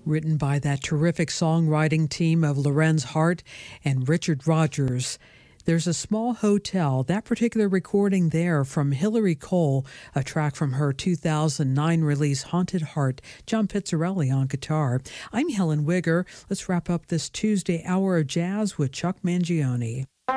written by that terrific songwriting team of Lorenz Hart and Richard Rogers. There's a Small Hotel, that particular recording there from Hillary Cole, a track from her 2009 release Haunted Heart, John Pizzarelli on guitar. I'm Helen Wigger. Let's wrap up this Tuesday hour of jazz with Chuck Mangione.